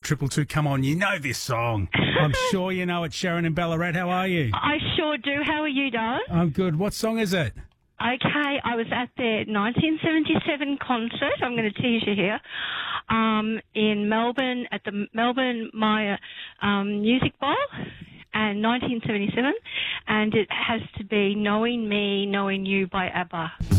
Triple Two, come on, you know this song. I'm sure you know it, Sharon in Ballarat. How are you? I sure do. How are you, Don? I'm good. What song is it? Okay, I was at their 1977 concert, I'm going to tease you here, in Melbourne, at the Melbourne Maya Music Bowl, and 1977, and it has to be Knowing Me, Knowing You by ABBA.